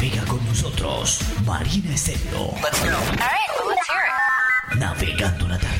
Navega con nosotros. Marina Estéreo. Let's go. All right, well, let's hear it. Navegando la tarde.